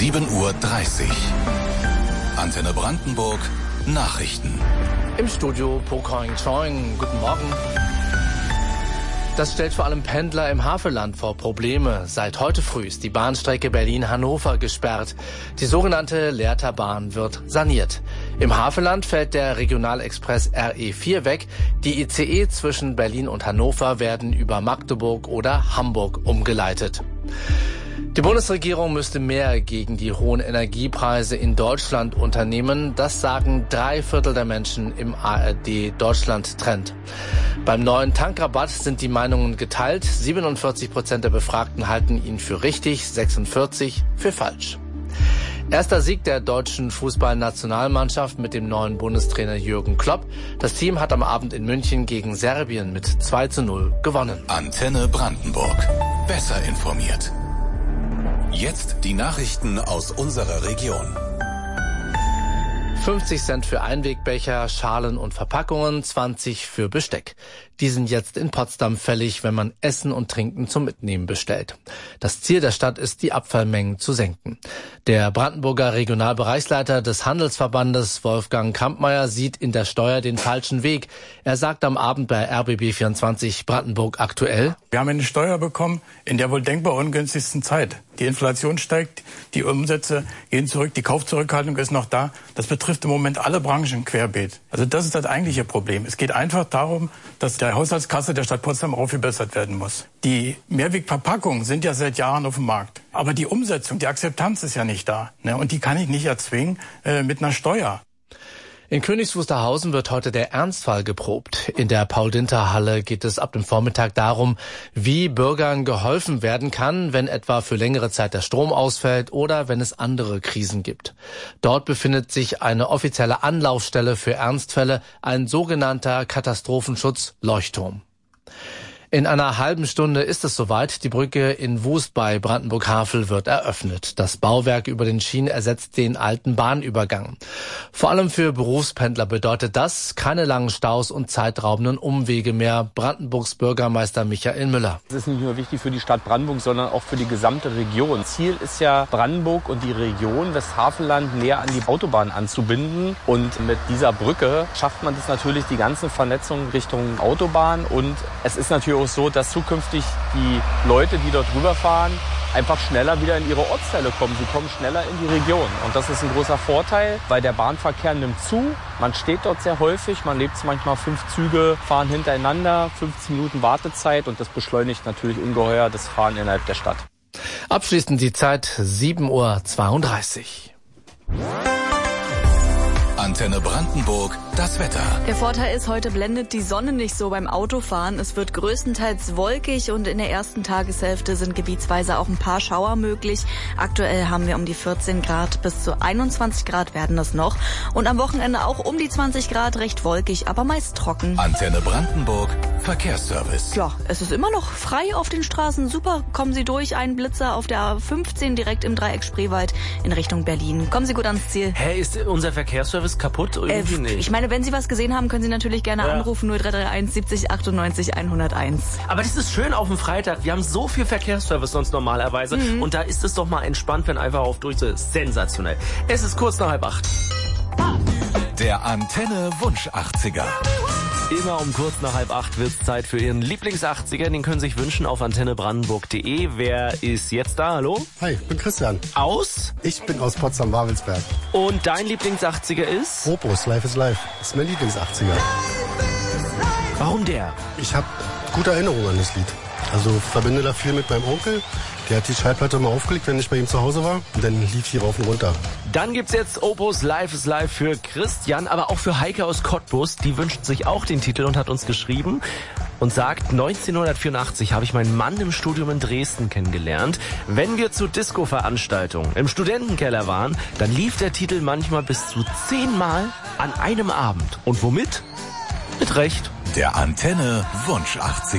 7:30 Uhr. Antenne Brandenburg Nachrichten. Im Studio Pokoing Choing. Guten Morgen. Das stellt vor allem Pendler im Havelland vor Probleme. Seit heute früh ist die Bahnstrecke Berlin-Hannover gesperrt. Die sogenannte Lehrterbahn wird saniert. Im Havelland fällt der Regionalexpress RE4 weg. Die ICE zwischen Berlin und Hannover werden über Magdeburg oder Hamburg umgeleitet. Die Bundesregierung müsste mehr gegen die hohen Energiepreise in Deutschland unternehmen. Das sagen 3/4 der Menschen im ARD-Deutschland-Trend. Beim neuen Tankrabatt sind die Meinungen geteilt. 47% der Befragten halten ihn für richtig, 46% für falsch. Erster Sieg der deutschen Fußballnationalmannschaft mit dem neuen Bundestrainer Jürgen Klopp. Das Team hat am Abend in München gegen Serbien mit 2:0 gewonnen. Antenne Brandenburg. Besser informiert. Jetzt die Nachrichten aus unserer Region. 50 Cent für Einwegbecher, Schalen und Verpackungen, 20 für Besteck. Die sind jetzt in Potsdam fällig, wenn man Essen und Trinken zum Mitnehmen bestellt. Das Ziel der Stadt ist, die Abfallmengen zu senken. Der Brandenburger Regionalbereichsleiter des Handelsverbandes, Wolfgang Kampmeier, sieht in der Steuer den falschen Weg. Er sagt am Abend bei RBB24 Brandenburg aktuell: Wir haben eine Steuer bekommen in der wohl denkbar ungünstigsten Zeit. Die Inflation steigt, die Umsätze gehen zurück, die Kaufzurückhaltung ist noch da. Das betrifft im Moment alle Branchen querbeet. Also das ist das eigentliche Problem. Es geht einfach darum, dass der Haushaltskasse der Stadt Potsdam aufgebessert werden muss. Die Mehrwegverpackungen sind ja seit Jahren auf dem Markt. Aber die Umsetzung, die Akzeptanz ist ja nicht da. Und die kann ich nicht erzwingen mit einer Steuer. In Königs Wusterhausen wird heute der Ernstfall geprobt. In der Paul-Dinter-Halle geht es ab dem Vormittag darum, wie Bürgern geholfen werden kann, wenn etwa für längere Zeit der Strom ausfällt oder wenn es andere Krisen gibt. Dort befindet sich eine offizielle Anlaufstelle für Ernstfälle, ein sogenannter Katastrophenschutz-Leuchtturm. In einer halben Stunde ist es soweit. Die Brücke in Wust bei Brandenburg-Havel wird eröffnet. Das Bauwerk über den Schienen ersetzt den alten Bahnübergang. Vor allem für Berufspendler bedeutet das keine langen Staus und zeitraubenden Umwege mehr. Brandenburgs Bürgermeister Michael Müller. Das ist nicht nur wichtig für die Stadt Brandenburg, sondern auch für die gesamte Region. Ziel ist ja, Brandenburg und die Region, das Havelland, näher an die Autobahn anzubinden. Und mit dieser Brücke schafft man das natürlich, die ganze Vernetzung Richtung Autobahn. Und es ist natürlich auch so, dass zukünftig die Leute, die dort rüberfahren, einfach schneller wieder in ihre Ortsteile kommen. Sie kommen schneller in die Region. Und das ist ein großer Vorteil, weil der Bahnverkehr nimmt zu. Man steht dort sehr häufig. Man lebt manchmal 5 Züge, fahren hintereinander, 15 Minuten Wartezeit. Und das beschleunigt natürlich ungeheuer das Fahren innerhalb der Stadt. Abschließend die Zeit 7:32 Uhr. Antenne Brandenburg, das Wetter. Der Vorteil ist, heute blendet die Sonne nicht so beim Autofahren. Es wird größtenteils wolkig und in der ersten Tageshälfte sind gebietsweise auch ein paar Schauer möglich. Aktuell haben wir um die 14 Grad, bis zu 21 Grad werden es noch. Und am Wochenende auch um die 20 Grad, recht wolkig, aber meist trocken. Antenne Brandenburg, Verkehrsservice. Ja, es ist immer noch frei auf den Straßen. Super, kommen Sie durch. Ein Blitzer auf der A15 direkt im Dreieck Spreewald in Richtung Berlin. Kommen Sie gut ans Ziel. Hä, ist unser Verkehrsservice kaputt? Irgendwie nicht. Ich meine, wenn Sie was gesehen haben, können Sie natürlich gerne anrufen. 0331 70 98 101. Aber das ist schön auf dem Freitag. Wir haben so viel Verkehrsservice sonst normalerweise. Und da ist es doch mal entspannt, wenn einfach auf durch ist. Sensationell. Es ist kurz nach 7:30. Der Antenne Wunsch 80er. Immer um kurz nach 7:30 wird's Zeit für Ihren Lieblings-80er. Den können Sie sich wünschen auf antennebrandenburg.de. Wer ist jetzt da? Hallo? Hi, ich bin Christian. Aus? Ich bin aus Potsdam-Wawelsberg. Und dein Lieblings-80er ist? Opus, Life is Life. Das ist mein Lieblings-80er. Warum der? Ich habe gute Erinnerungen an das Lied. Also verbinde da viel mit meinem Onkel. Der hat die Schallplatte mal aufgelegt, wenn ich bei ihm zu Hause war. Und dann lief die rauf und runter. Dann gibt's jetzt Opus Life is Life für Christian, aber auch für Heike aus Cottbus. Die wünscht sich auch den Titel und hat uns geschrieben und sagt, 1984 habe ich meinen Mann im Studium in Dresden kennengelernt. Wenn wir zu Disco-Veranstaltungen im Studentenkeller waren, dann lief der Titel manchmal bis zu 10 Mal an einem Abend. Und womit? Mit Recht. Der Antenne Wunsch 80er.